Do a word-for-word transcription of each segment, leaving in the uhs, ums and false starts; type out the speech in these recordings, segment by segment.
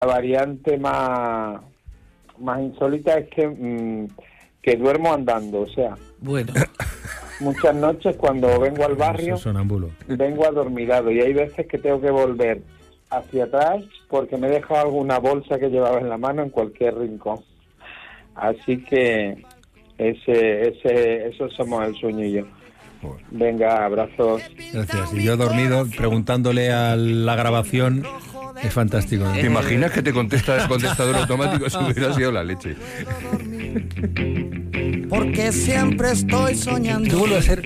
la variante más, más insólita es que, mmm, que duermo andando, o sea... Bueno... Muchas noches cuando vengo al barrio, sonámbulo. vengo adormilado y hay veces que tengo que volver hacia atrás porque me he dejado alguna bolsa que llevaba en la mano en cualquier rincón. Así que ese, ese, eso somos el sueño y yo. Venga, abrazos. Gracias. Y yo he dormido preguntándole a la grabación. Es fantástico, ¿no? ¿Te imaginas que te contesta el contestador automático? Si hubiera sido la leche. Porque siempre estoy soñando. Que vuelve a ser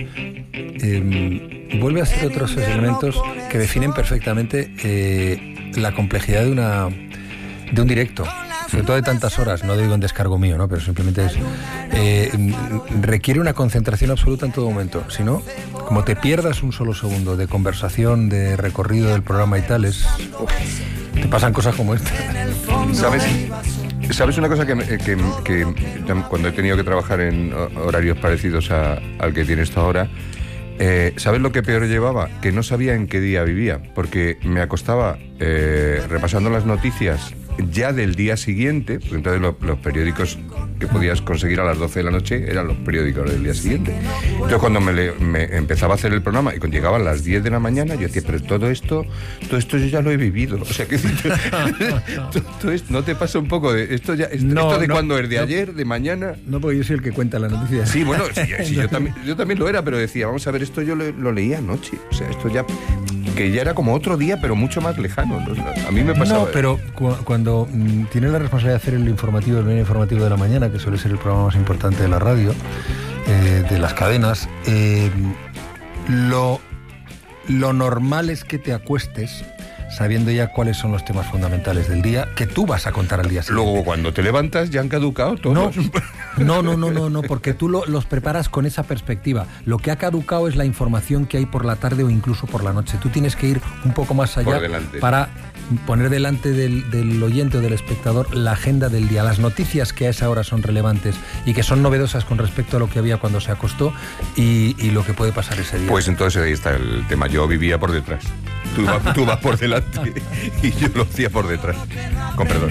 eh, vuelve a ser otros elementos que definen perfectamente eh, la complejidad de una de un directo, sobre todo de tantas horas. No digo en descargo mío, ¿no? Pero simplemente es eh, requiere una concentración absoluta en todo momento. Si no, como te pierdas un solo segundo de conversación, de recorrido del programa y tal, es uf, te pasan cosas como esta. ¿Sabes? ¿Sabes una cosa que, que, que cuando he tenido que trabajar en horarios parecidos a, al que tienes tú ahora, eh, ¿sabes lo que peor llevaba? Que no sabía en qué día vivía, porque me acostaba eh, repasando las noticias ya del día siguiente, porque entonces los, los periódicos que podías conseguir a las doce de la noche eran los periódicos del día siguiente. Entonces cuando me, le, me empezaba a hacer el programa y cuando llegaban las diez de la mañana, yo decía, pero todo esto, todo esto yo ya lo he vivido. O sea, que todo, todo esto, ¿no te pasa un poco de esto ya? Esto, No, esto de no, cuándo es de no, ayer, de mañana. No, porque yo soy el que cuenta la noticia. Sí, bueno, sí, sí, yo, también, yo también lo era, pero decía, vamos a ver, esto yo lo, lo leía anoche. O sea, esto ya... que ya era como otro día, pero mucho más lejano, ¿no? A mí me pasaba... No, pero cu- cuando mm, tienes la responsabilidad de hacer el informativo, el medio informativo de la mañana, que suele ser el programa más importante de la radio, eh, de las cadenas, eh, lo, lo normal es que te acuestes sabiendo ya cuáles son los temas fundamentales del día, que tú vas a contar al día siguiente. Luego, cuando te levantas, ya han caducado todos. No, no, no, no, no, no, porque tú lo, los preparas con esa perspectiva. Lo que ha caducado es la información que hay por la tarde o incluso por la noche. Tú tienes que ir un poco más allá para poner delante del, del oyente o del espectador la agenda del día, las noticias que a esa hora son relevantes y que son novedosas con respecto a lo que había cuando se acostó y, y lo que puede pasar ese día. Pues entonces ahí está el tema. Yo vivía por detrás. Tú vas, tú vas por delante y yo lo hacía por detrás. Con perdón.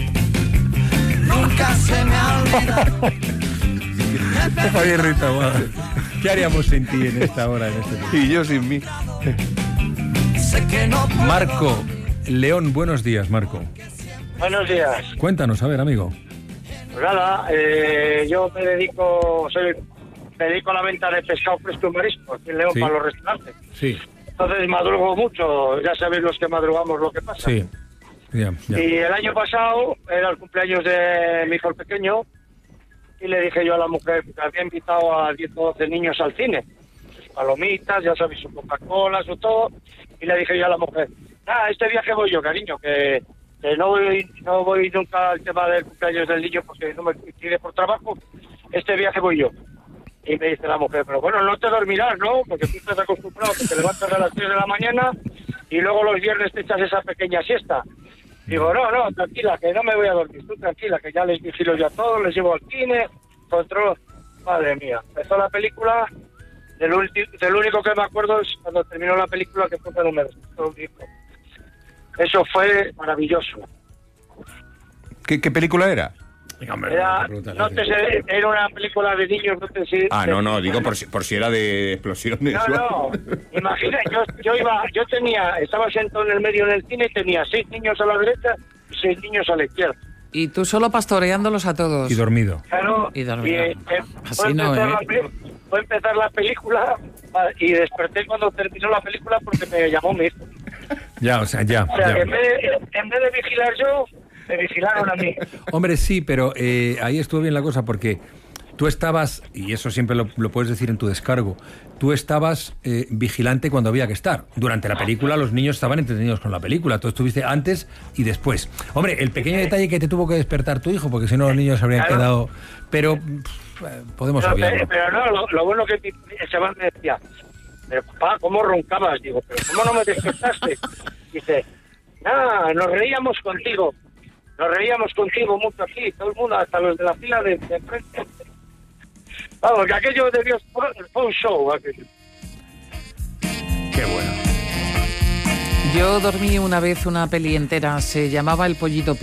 Nunca se me ha olvidado. Javier Rita, ¿qué haríamos sin ti en esta hora? En este momento? Y yo sin mí. Marco León, buenos días, Marco. Buenos días. Cuéntanos, a ver, amigo. Pues nada, eh, yo me dedico, soy, me dedico a la venta de pescado fresco y marisco aquí en León, sí, para los restaurantes. Sí. Entonces madrugo mucho, ya sabéis los que madrugamos lo que pasa. Sí. Yeah, yeah. Y el año pasado era el cumpleaños de mi hijo el pequeño y le dije yo a la mujer que había invitado a diez o doce niños al cine. Sus palomitas, ya sabéis, su Coca-Cola, su todo. Y le dije yo a la mujer, ah, este viaje voy yo, cariño, que, que no voy no voy nunca al tema del cumpleaños del niño porque no me pide por trabajo. Este viaje voy yo. Y me dice la mujer, pero bueno, no te dormirás, ¿no? Porque tú estás acostumbrado que te levantas a las tres de la mañana y luego los viernes te echas esa pequeña siesta. Digo, no, no, tranquila, que no me voy a dormir. Tú tranquila, que ya les vigilo yo a todos, les llevo al cine, controlo. Madre mía, empezó la película, del, ulti- del único que me acuerdo es cuando terminó la película, que fue cuando me despertó un hijo. Eso fue maravilloso. ¿Qué, qué película era? Era, no te sé, era una película de niños, no te sé. Ah, no, no, digo por si, por si era de explosiones. No, no, imagina, yo, yo iba, yo tenía, estaba sentado en el medio del cine y tenía seis niños a la derecha y seis niños a la izquierda. Y tú solo pastoreándolos a todos. Y dormido. Claro, y dormido. Y, eh, Así no, ¿eh? La, fue empezar la película y desperté cuando terminó la película porque me llamó mi hijo. Ya, o sea, ya. O sea, ya. Que en, vez de, en vez de vigilar yo, me vigilaron a mí. Hombre, sí, pero eh, ahí estuvo bien la cosa porque tú estabas, y eso siempre lo, lo puedes decir en tu descargo, tú estabas eh, vigilante cuando había que estar. Durante la película los niños estaban entretenidos con la película, tú estuviste antes y después. Hombre, el pequeño detalle que te tuvo que despertar tu hijo, porque si no los niños se habrían claro. quedado... Pero pff, podemos pero, obviarlo. Pero no, lo, lo bueno que el chaval me decía, pero papá, ¿cómo roncabas? Digo, pero ¿cómo no me despertaste? Dice, nada, nos reíamos contigo. Nos reíamos contigo mucho aquí, todo el mundo, hasta los de la fila de, de frente. Vamos, que aquello debió fue un show, aquello. Qué bueno. Yo dormí una vez una peli entera, se llamaba El Pollito Pío.